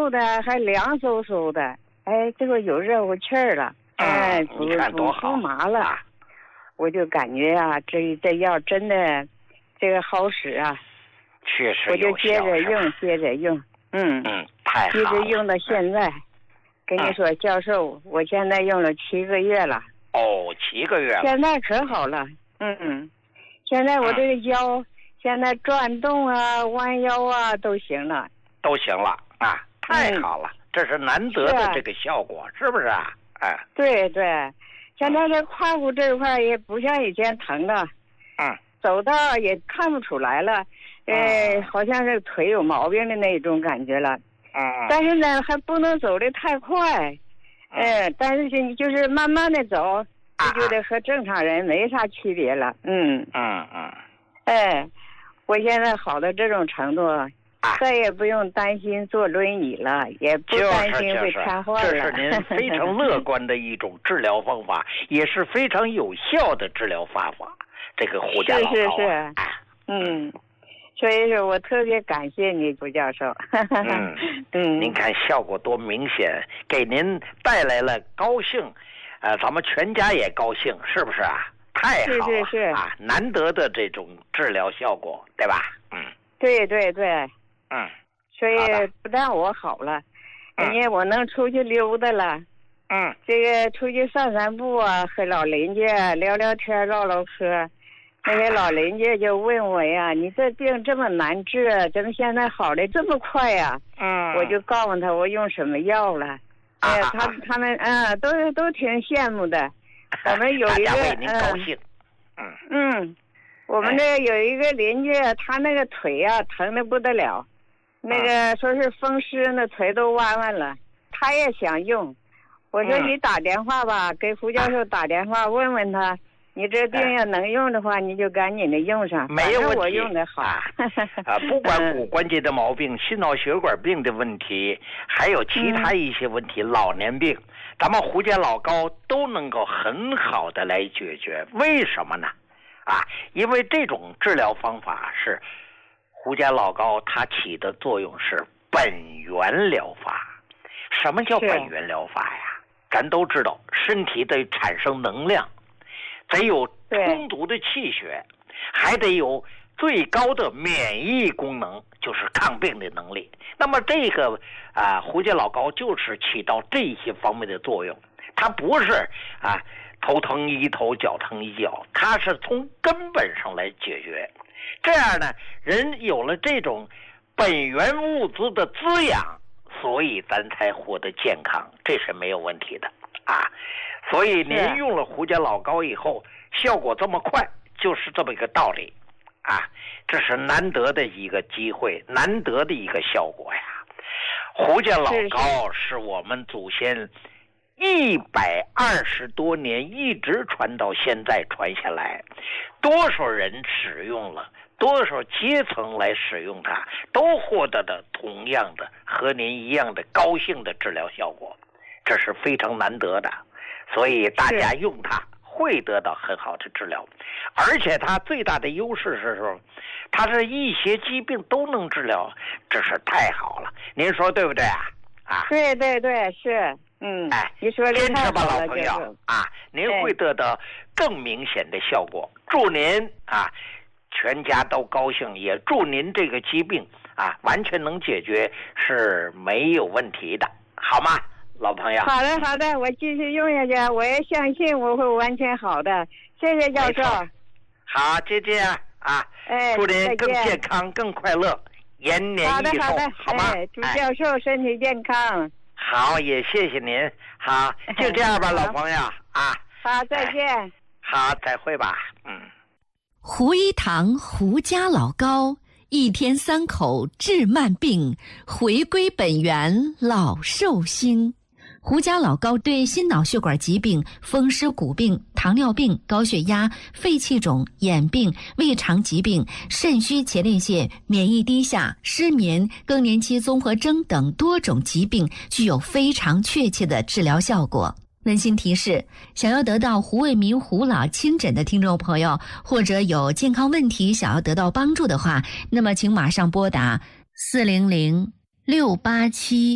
后的还凉飕飕的，哎，这个有热乎气儿了，哎， 你看多好， 不麻了，我就感觉啊，这药真的这个好使啊， 确实我就接着用， 太好了， 一直用到现在。跟你说，教授，我现在用了7个月了。 哦，7个月了。 现在可好了，现在我这个腰，现在转动啊、弯腰啊都行了。 都行了啊，太好了，这是难得的这个效果，是不是啊？哎， 对对，现在这胯骨这块也不像以前疼了，走道也看不出来了，好像是腿有毛病的那种感觉了。但是呢，还不能走得太快，但是你就是慢慢的走，就觉得和正常人没啥区别了。我现在好到这种程度，再也不用担心坐轮椅了，也不担心会瘫痪了。 这是您非常乐观的一种治疗方法，也是非常有效的治疗方法。这个胡家老高是。所以说我特别感谢你，胡教授。 您看效果多明显，给您带来了高兴，咱们全家也高兴，是不是啊？太好了， 是啊，难得的这种治疗效果，对吧？ 对。所以不但我好了，人家我能出去溜达了。这个出去散散步啊，和老邻居聊聊天、唠唠嗑。那些老邻居就问我呀，你这病这么难治，怎么现在好的这么快呀？我就告诉他我用什么药了。他们都挺羡慕的。我们有一个为您高兴。 我们这有一个邻居，他那个腿啊疼得不得了，那个说是风湿，那腿都弯弯了，他也想用。我说你打电话吧，给胡教授打电话问问他。你这病要能用的话，你就赶紧的用上。 没有问题， 我用的好。 不管骨关节的毛病、心脑血管病的问题，还有其他一些问题，老年病，咱们胡家老高都能够很好的来解决。为什么呢？因为这种治疗方法是胡家老高它起的作用是本源疗法。什么叫本源疗法呀？咱都知道，身体得产生能量。得有充足的气血，还得有最高的免疫功能，就是抗病的能力。那么这个胡家老高就是起到这些方面的作用。它不是头疼医头，脚疼医脚，它是从根本上来解决。这样呢，人有了这种本源物资的滋养，所以咱才活得健康，这是没有问题的所以您用了胡家老高以后，效果这么快，就是这么一个道理这是难得的一个机会，难得的一个效果呀。胡家老高是我们祖先120多年一直传到现在传下来，多少人使用了，多少阶层来使用它，都获得的同样的和您一样的高兴的治疗效果，这是非常难得的。所以大家用它会得到很好的治疗，而且它最大的优势是说，它是一些疾病都能治疗，这是太好了。您说对不对对，是。你说坚持吧，老朋友您会得到更明显的效果。祝您全家都高兴，也祝您这个疾病完全能解决是没有问题的，好吗？老朋友， 好的，我继续用下去，我也相信我会完全好的。谢谢教授。 好，就这样祝您更健康、更快乐，延年益寿，好吗？ 祝教授身体健康。 好，也谢谢您。好，就这样吧，老朋友好，再见。 好，再会吧。 胡一堂胡家老高，一天3口治慢病，回归本源老寿星。胡家老高对心脑血管疾病、风湿骨病、糖尿病、高血压、肺气肿、眼病、胃肠疾病、肾虚前列腺、免疫低下、失眠、更年期综合征等多种疾病具有非常确切的治疗效果。温馨提示：想要得到胡卫民胡老亲诊的听众朋友，或者有健康问题想要得到帮助的话，那么请马上拨打400-687